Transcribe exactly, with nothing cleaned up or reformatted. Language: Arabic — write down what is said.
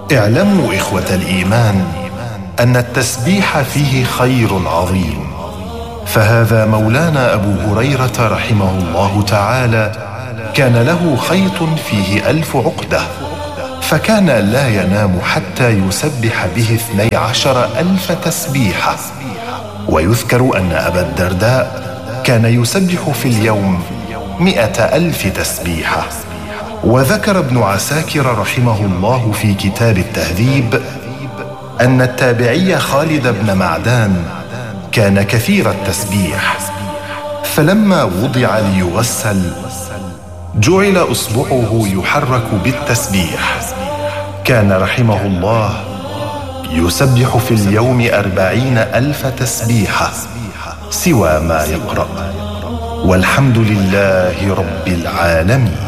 اعلموا إخوة الإيمان أن التسبيح فيه خير عظيم. فهذا مولانا أبو هريرة رحمه الله تعالى كان له خيط فيه ألف عقدة، فكان لا ينام حتى يسبح به اثني عشر ألف تسبيحة. ويذكر أن أبا الدرداء كان يسبح في اليوم مئة ألف تسبيحة. وذكر ابن عساكر رحمه الله في كتاب التهذيب أن التابعي خالد بن معدان كان كثير التسبيح، فلما وضع ليغسل جعل أصبعه يحرك بالتسبيح. كان رحمه الله يسبح في اليوم أربعين ألف تسبيحة سوى ما يقرأ. والحمد لله رب العالمين.